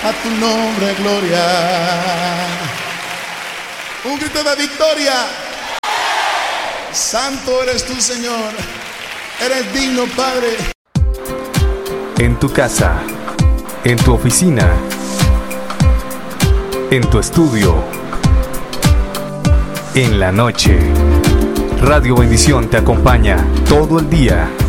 a tu nombre, gloria. Un grito de victoria. Santo eres tú, Señor. Eres digno, Padre. En tu casa, en tu oficina, en tu estudio, en la noche. Radio Bendición te acompaña todo el día.